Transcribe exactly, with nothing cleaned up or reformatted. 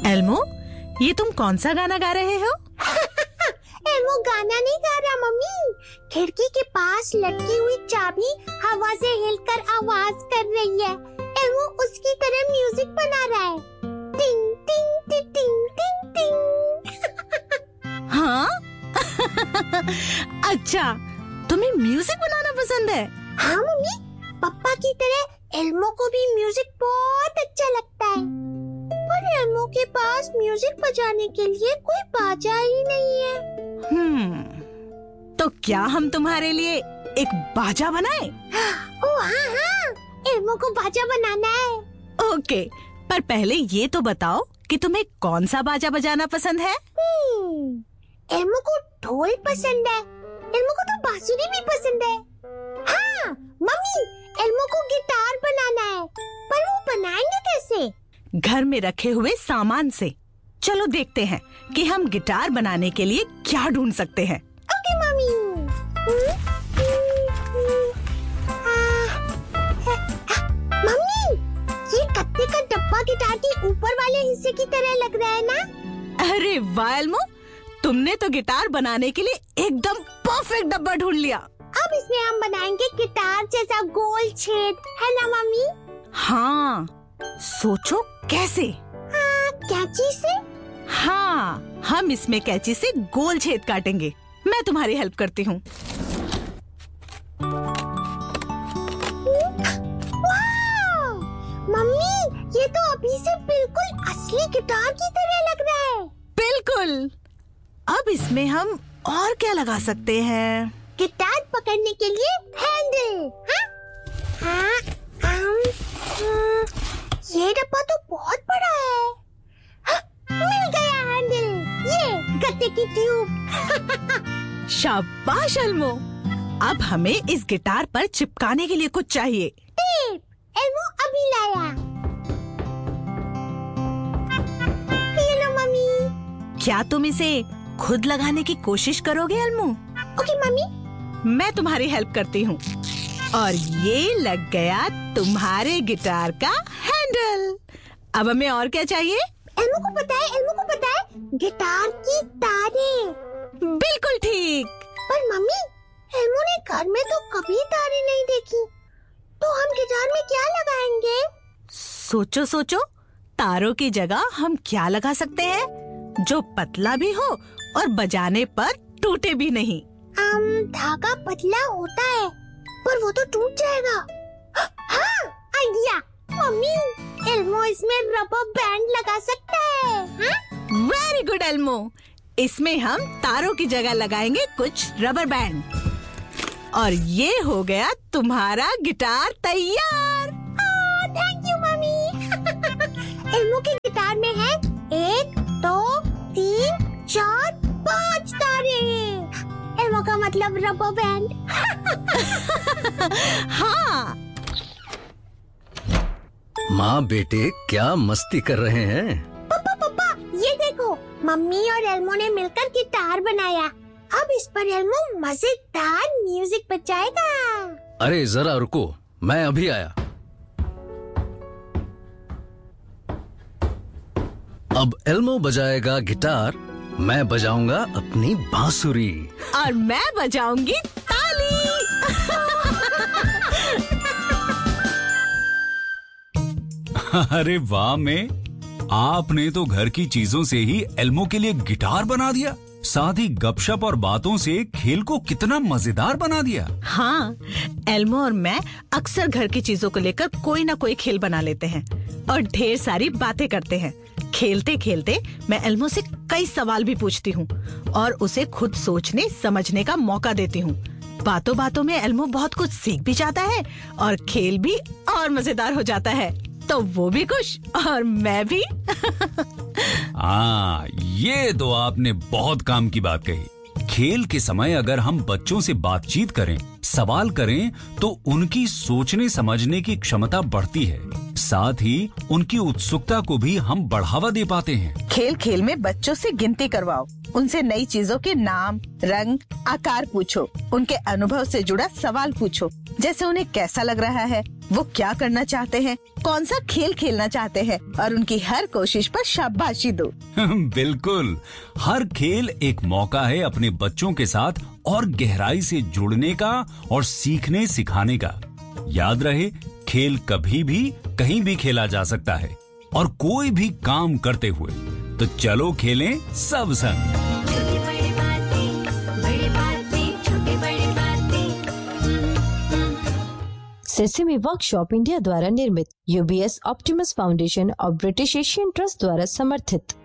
एल्मो, ये तुम कौन सा गाना गा रहे हो? एल्मो गाना नहीं गा रहा मम्मी। खिड़की के पास लटकी हुई चाबी हवा से हिलकर आवाज कर रही है। एल्मो उसकी तरह म्यूजिक बना रहा है। टिंग टिंग टिंग टिंग टिंग टिंग। हाँ? अच्छा, तुम्हें म्यूजिक बनाना पसंद है? हाँ मम्मी, पापा की तरह एल्मो को भी म्यूजिक बहुत अच्छा लगता है। पर एल्मो के पास म्यूजिक बजाने के लिए कोई बाजा ही नहीं है। हम्म, तो क्या हम तुम्हारे लिए एक बाजा बनाएं? ओ हाँ हाँ, एल्मो को बाजा बनाना है। ओके, पर पहले ये तो बताओ कि तुम्हें कौन सा बाजा बजाना पसंद है? हम्म, एल्मो को ढोल पसंद है। एल्मो को तो बांसुरी भी पसंद है। हाँ मम्मी, एल्मो को गिटार बनाना है, पर वो बनाएंगे कैसे? घर में रखे हुए सामान से। चलो देखते हैं कि हम गिटार बनाने के लिए क्या ढूंढ सकते हैं। Okay mummy. मम्मी, ये कत्ते का डब्बा गिटार के ऊपर वाले हिस्से की तरह लग रहा है ना? अरे वाह एल्मो, तुमने तो गिटार बनाने के लिए एकदम परफेक्ट डब्बा ढूंढ लिया। अब इसमें हम बनाएंगे गिटार जैसा गोल छेद, है ना मम्मी? हाँ, सोचो कैसे? हाँ, कैंची से? हाँ, हम इसमें कैंची से गोल छेद काटेंगे। मैं तुम्हारी हेल्प करती हूँ। मम्मी, ये तो अभी से बिल्कुल असली गिटार की तरह लग रहा है। बिल्कुल। अब इसमें हम और क्या लगा सकते हैं? गिटार पकड़ने के लिए हैंडल। हाँ? हाँ, हम, हम, ये डब्बा तो बहुत बड़ा है। हाँ, मिल गया हैंडल। ये गत्ते की ट्यूब। शाबाश एल्मो। अब हमें इस गिटार पर चिपकाने के लिए कुछ चाहिए। टेप। एल्मो अभी लाया। ये लो मम्मी। क्या तुम इसे खुद लगाने की कोशिश करोगे एल्मो? Okay mummy. मैं तुम्हारी हेल्प करती हूँ। और ये लग गया तुम्हारे गिटार का हैंडल। अब हमें और क्या चाहिए? एल्मो को पता है, एल्मो को पता है, गिटार की तारें। बिल्कुल ठीक। पर मम्मी, एल्मो ने घर में तो कभी तारें नहीं देखी, तो हम गिटार में क्या लगाएंगे? सोचो सोचो, तारों की जगह हम क्या लगा सकते हैं जो पतला भी हो और बजाने पर टूटे भी नहीं? आम, धागा पतला होता है, पर वो तो टूट जाएगा। हाँ, आइडिया। मम्मी, एल्मो इसमें रबर बैंड लगा सकता है। Very good एल्मो। इसमें हम तारों की जगह लगाएंगे कुछ रबर बैंड। और ये हो गया तुम्हारा गिटार तैयार। Thank you mummy. एल्मो के गिटार में है एक, दो, तीन, चार, पाँच तारे। एल्मो का मतलब रबर बैंड। हाँ। माँ बेटे क्या मस्ती कर रहे हैं? पापा पापा, ये देखो, मम्मी और एल्मो ने मिलकर गिटार बनाया। अब इस पर एल्मो मजेदार म्यूजिक बजाएगा। अरे जरा रुको, मैं अभी आया। अब एल्मो बजाएगा गिटार, मैं बजाऊंगा अपनी बांसुरी। और मैं बजाऊंगी ताली। अरे वाह में, आपने तो घर की चीजों से ही एल्मो के लिए गिटार बना दिया। साथ ही गपशप और बातों से खेल को कितना मजेदार बना दिया। हाँ, एल्मो और मैं अक्सर घर की चीजों को लेकर कोई ना कोई खेल बना लेते हैं और ढेर सारी बातें करते हैं। खेलते खेलते मैं एल्मो से कई सवाल भी पूछती हूँ और उसे खुद सोचने समझने का मौका देती हूँ। बातों बातों में एल्मो बहुत कुछ सीख भी जाता है और खेल भी और मजेदार हो जाता है। तो वो भी खुश और मैं भी। हाँ, ये तो आपने बहुत काम की बात कही। खेल के समय अगर हम बच्चों से बातचीत करें, सवाल करें, तो उनकी सोचने समझने की क्षमता बढ़ती है। साथ ही उनकी उत्सुकता को भी हम बढ़ावा दे पाते हैं। खेल खेल में बच्चों से गिनती करवाओ, उनसे नई चीजों के नाम, रंग, आकार पूछो। उनके अनुभव से जुड़ा सवाल पूछो, जैसे उन्हें कैसा लग रहा है, वो क्या करना चाहते हैं, कौन सा खेल खेलना चाहते हैं, और उनकी हर कोशिश पर शाबाशी दो। बिल्कुल, हर खेल एक मौका है अपने बच्चों के साथ और गहराई से जुड़ने का और सीखने सिखाने का। याद रहे, खेल कभी भी कहीं भी खेला जा सकता है और कोई भी काम करते हुए। तो चलो खेलें सब संग। छोटी बड़ी बातें, बड़ी बातें, छोटी बड़ी बातें। सेसेमी वर्कशॉप इंडिया द्वारा निर्मित, यूबीएस ऑप्टिमस फाउंडेशन और ब्रिटिश एशियन ट्रस्ट द्वारा समर्थित।